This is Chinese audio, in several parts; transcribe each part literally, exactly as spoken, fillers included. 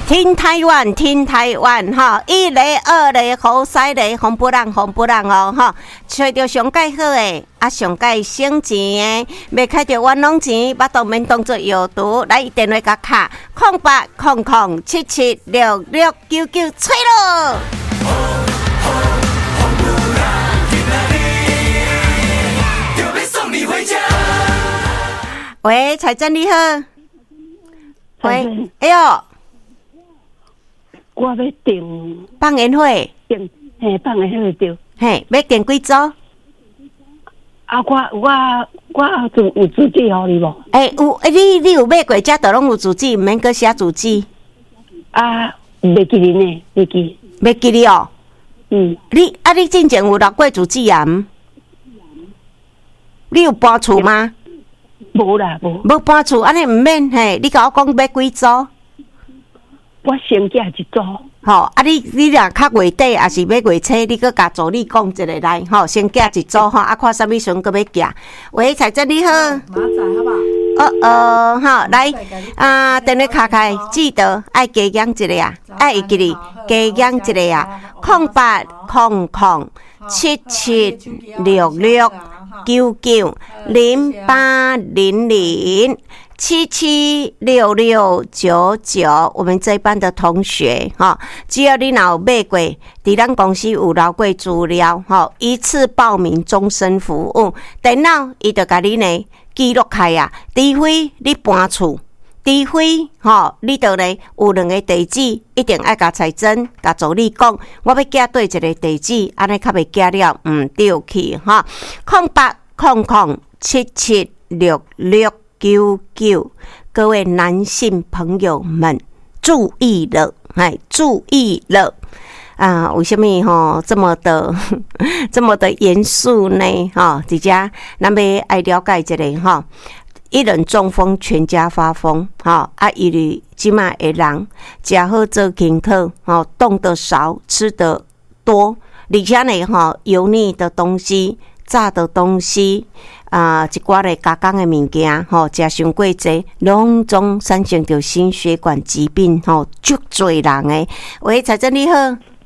听台湾，听台湾哈！一类、二类、好三类，红不让，红不让哦哈！找到上介好的，啊上介省钱的，要开着冤枉钱，把当面当作药毒来电话甲卡，空八空空七七六六九九，吹咯！喂，彩珍你好。喂，哎呦。 我要订放烟火， 订嘿放烟火对， 嘿，要订几组？ 啊，我我我有有主旨互你无？ 诶、欸，有诶，你你有买过遮都拢有主旨，毋免搁写主旨。 啊，袂记哩呢，袂记。 袂记哩哦。 嗯。 你啊，你之前有落过主旨啊？你有搬厝吗？ 无啦，无。 无搬厝，安尼毋免嘿，你甲我讲买几组？ 我先寄一组， 吼、哦、啊你！你你若较月底，也是要月初，你搁甲助理讲一个来，吼、哦，先寄一组吼，啊，看啥物时阵搁要寄。喂，彩珍你好， 马仔好不好？ 哦哦，好，来啊，电话卡开，记得爱加减一个啊，爱记哩加减一个啊，空八空空七七六六九九零八零零。七七六六九九，我们这一班的同学哈，只要你有买过，伫咱公司有留过资料，哈，一次报名，终身服务。电脑伊就甲你呢记录开啊，除非你搬厝，除非哈，你就呢有两个地址，一定爱甲财政甲助理讲，我要寄对一个地址，安尼较袂寄了毋对去哈。空八空空七七六六。九九，各位男性朋友们注意了，哎，注意了啊！为什么吼这么的这么的严肃呢？哈，伫遮咱要爱了解一下哈。一人中风，全家发疯。哈啊，伊哩即卖的人食好做轻课，吼，动得少，吃得多，而且呢，哈，油腻的东西。炸的东西啊、呃，一寡咧加工的物件，吼，食伤过济，拢总产生着心血管疾病，吼，足多人诶。喂，彩珍你好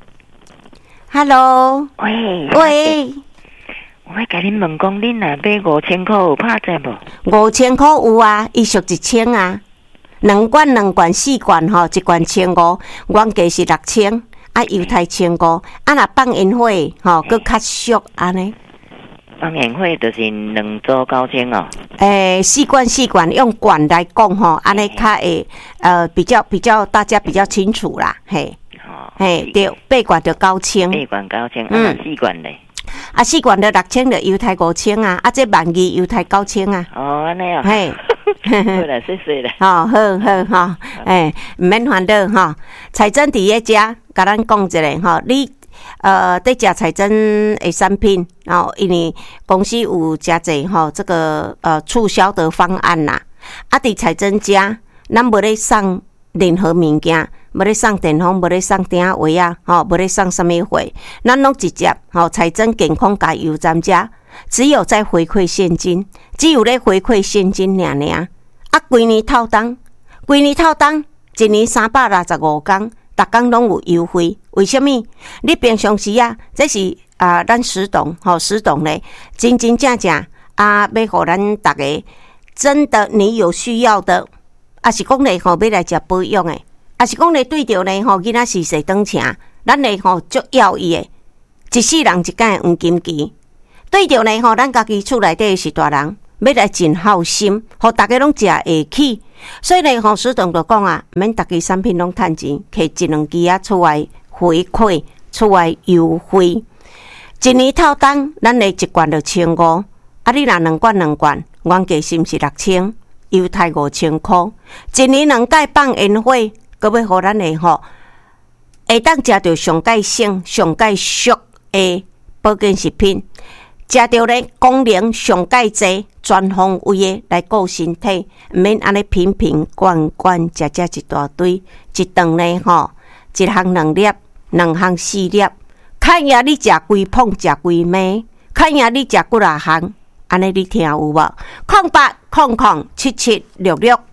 ，Hello， 喂喂， 我甲恁问讲，恁若买五千块有拍折无？ 五千块有啊，伊属一千啊，两罐两罐四罐吼，一罐千五，原价是六千，啊，犹太千五，啊，若放烟火吼，佫较俗安尼。 放烟火就是两组九千哦。 诶、欸，四罐四罐用罐来讲吼，安尼较会呃比较比较大家比较清楚啦，嘿， 哦， 嘿对，八罐就九千， 八罐九千，啊四罐咧， 啊四罐就六千就犹太五千啊，啊这万二犹太九千啊， 哦安尼哦， 嘿， 好啦，谢谢啦， 哦好好好，诶，毋免烦恼哈，财政伫咧遮，甲咱讲一下吼，你。呃，在食财政的产品，然后因为公司有加济吼，这个呃促销的方案啦。啊，伫财政家，咱无咧送任何物件，无咧送电风，无咧送电话啊，吼，无咧送什么货，咱拢直接吼财政健康加油站家，只有在回馈现金，只有咧回馈现金尔尔。啊，规年套单，规年套单，一年三百六十五天。逐工拢有优惠，为什么？你平常时啊，这是啊、呃，咱石董吼，石董咧，真真正正啊，要互咱逐个真的你有需要的，啊是讲咧吼，要来食保养诶，啊是讲咧对着咧吼，囡仔是谁当请，咱咧吼足要伊诶，一世人一间黄金期，对着咧吼，咱家己厝内底是大人。要来真好心，互大家拢食会起，所以呢，吼石董就讲啊，免大家产品拢趁钱，摕一两支啊出来回馈，出来优惠。一年套单，咱的一罐就千五，啊，你若两罐两罐，原价是毋是六千？犹太五千箍，一年两届放烟火，搁要互咱的吼，会当食到上界省、上界俗的保健食品。食到咧功能上介济，全方位的来顾身体，毋免安尼瓶瓶罐罐食食一大堆，一顿咧吼，一项两粒，两项四粒，看呀你食规捧食规暝，看呀你食几啊项，安尼你听有无？空八空空七七六六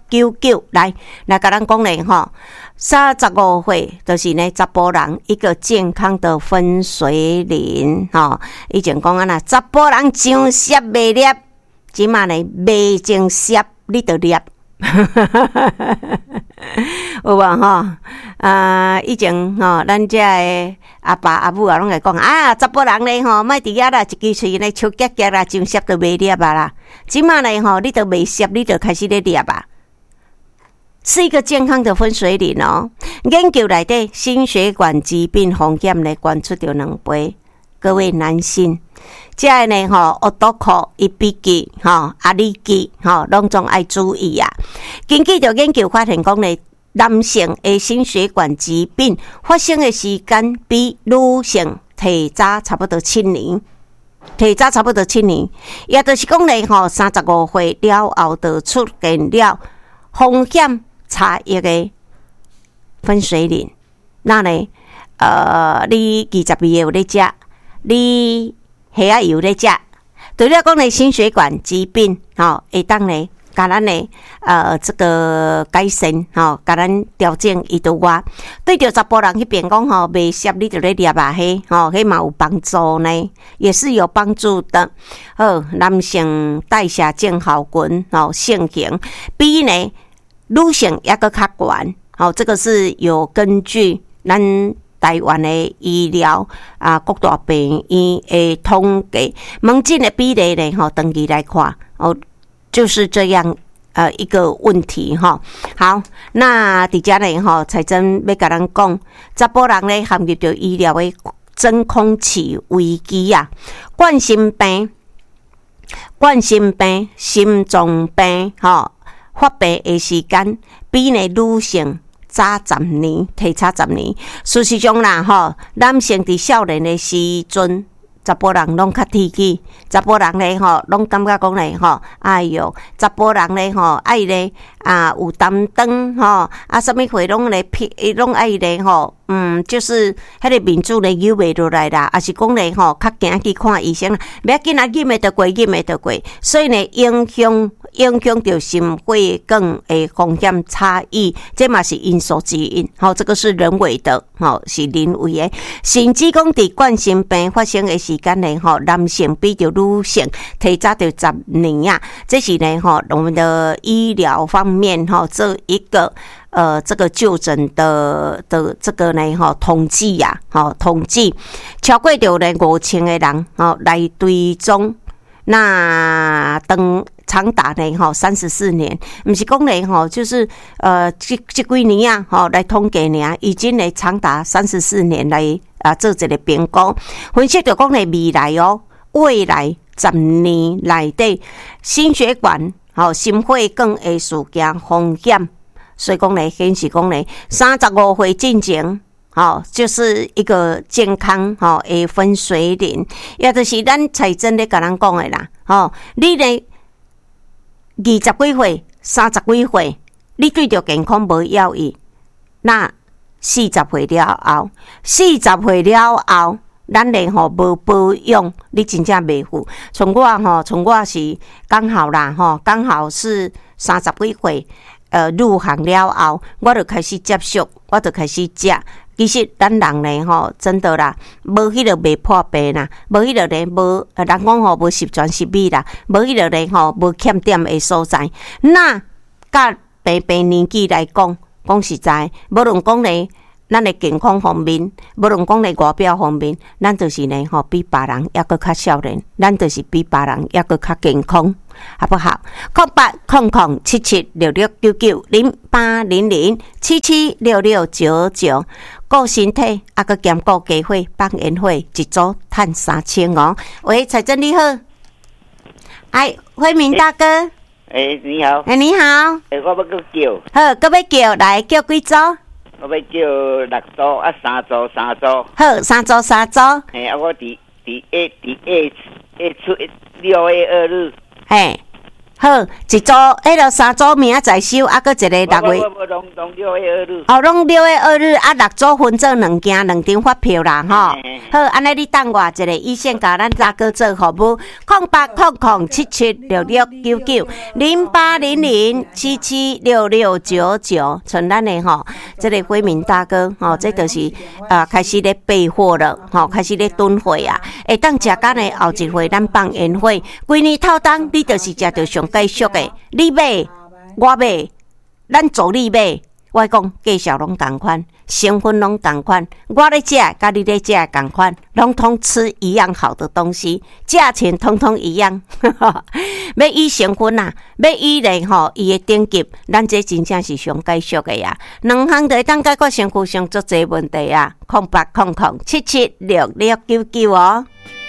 九九来来，甲咱讲咧吼，三十五岁就是呢，查甫人一个健康的分水岭吼。以前讲啊啦，查甫人上摄袂摄，即马呢未正摄你就摄。有无吼？啊，以前吼，咱遮个阿爸阿母啊，拢会讲啊，查甫人咧吼，莫伫遐啦，一支喙咧笑夹夹啦，上摄就袂摄啊啦。即马咧吼，你都未摄，你就开始咧摄啊。是一个健康的分水岭哦。研究内底心血管疾病风险咧，关出着两倍。各位男性，这个呢吼，学多课、一笔记、吼压力记、吼，拢总爱注意啊。根据着研究发现讲呢，男性的心血管疾病发生的时间比女性提早差不多七年，提早差不多七年，也就是讲呢吼，三十五岁了后就出现了风险差异的分水岭。那呢，呃，你二十二岁有咧食？你血压有咧食，除了讲咧心血管疾病，吼，会当咧，甲咱咧，呃，这个改善，吼，甲咱调整伊度外，对着查甫人迄边讲吼，未摄你就咧摄啊，迄吼，迄嘛有帮助呢，也是有帮助的。好，男性代谢症候群，吼，性型比呢女性也搁较悬，好，这个是有根据咱台湾的医疗啊，各大病院的统计，门诊的比例呢，吼，长期来看，哦，就是这样呃一个问题哈。好，那伫遮呢，吼，财政要甲咱讲，查甫人呢陷入着医疗的真空期危机啊，冠心病、冠心病、心脏病，吼，发病的时间比呢女性早十年，提早十年。事实上啦，吼，男性伫少年的时阵，查甫人拢较铁齿，查甫人咧吼，拢感觉讲咧吼，哎哟，查甫人咧吼，爱咧啊有担当吼，啊什么货拢咧撇，拢爱咧吼，嗯，就是迄个面子咧扭袂落来啦，啊是讲咧吼，较惊去看医生啦，不要紧啊，忍会得过，忍会得过，所以呢影响。影响到心血管的风险差异，这嘛是因素之一。好，这个是人为的，好是人为的。甚至讲伫冠心病发生的时间呢，吼，男性比着女性提早着十年啊。这是呢，吼，我们的医疗方面，吼，这一个呃，这个就诊的的这个呢，吼，统计呀、啊，吼，统计超过着呢五千个人，吼，来追踪。那等长达呢吼三十四年，不是讲呢吼，就是呃这这几年啊吼来统计呢，已经呢长达三十四年来啊做这个评估，分析就讲呢未来哦，未来十年内底心血管吼心血管的事件风险，所以讲呢显示讲呢三十五岁进前。好，就是一个健康好的分水岭，也就是咱财政咧甲咱讲的啦。吼，你呢二十几岁、三十几岁，你对着健康无要义，那四十岁了后，四十岁了后，咱咧吼无保养，你真正袂赴。从我吼，从我是刚好啦吼，刚好是三十几岁，呃，入行了后，我就开始接触，我就开始食。其实咱人咧吼，真的啦，无迄个袂破病啦，无迄个咧无，人讲吼无十全十美啦，无迄个咧吼无欠点的所在。那甲病病年纪来讲，讲实在，无论讲咧咱的健康方面，无论讲咧外表方面，咱就是咧吼比别人抑阁较少年，咱就是比别人抑阁较健康。好不好？空八空空七七六六九九零八零零七七六六九九，顾身体啊个兼顾家伙放烟火，一组赚三千哦。喂，财政你好，哎，辉明大哥， 哎、欸，你好， 哎、欸，你好， 哎、欸，我要搁叫， 好，搁要叫来叫几组？ 我要叫六组啊，三组三组， 好，三组三组。 嘿、欸，啊，我伫伫 A 伫 A A 出六月二日。 嘿， 好，一组，迄个三组明仔载收，啊，搁一个六月。 我拢拢六月二日。 哦，拢六月二日，啊，六组分做两件，两张发票啦，吼。好，安尼你等我一个一线甲咱大哥做服务，空八空空七七六六九九零八零零七七六六九九，像咱的吼，这个辉明大哥，吼，这就是啊、呃、开始咧备货了，吼，开始咧囤货啊。会当食干的后一回咱放宴会，规年透当你就是食到上介俗的，你买我买，咱做你买。我讲价小拢同款，成分拢同款，我咧食，甲你咧食同款，拢通吃一样好的东西，价钱通通一样。要以成分啊，要以咧吼伊的等级，咱这真正是上介俗的呀。两项就会当解决身躯上足侪问题啊。空八空空七七六六九九哦。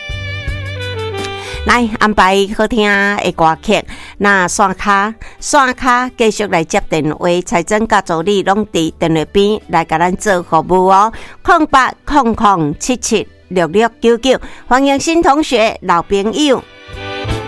来安排好听的歌曲，那线卡线卡继续来接电话，财政甲助理拢伫电话边来甲咱做服务哦。空八空空七七六六九九，欢迎新同学、老朋友。